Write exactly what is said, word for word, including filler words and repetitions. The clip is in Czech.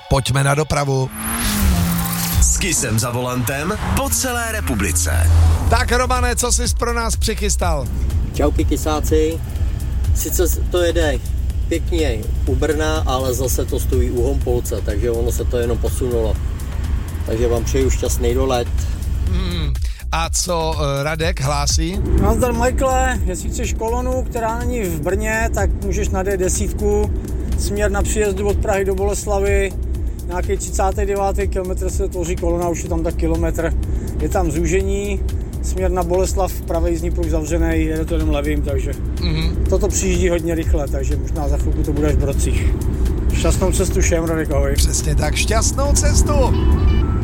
Pojďme na dopravu. S Kissem za volantem po celé republice. Tak Romane, co jsi pro nás přichystal? Čauky kysáci, sice to jede pěkně u Brna, ale zase to stojí u Hompolce, takže ono se to jenom posunulo. Takže vám přeju šťastný dolet. Hmm. A co uh, Radek hlásí? Nazdar Michaele, jestli chceš kolonu, která není v Brně, tak můžeš na D deset, směr na příjezdu od Prahy do Boleslavy, nějaký třicátý devátý kilometr se tvoří kolona, už je tam tak kilometr. Je tam zúžení, směr na Boleslav, pravý jízdní pruh zavřený, jede to jenom levým, takže mm-hmm. toto přijíždí hodně rychle, takže možná za chvilku to bude až v Brocích. Šťastnou cestu všem, Radek, ahoj. Přesně tak, šťastnou cestu.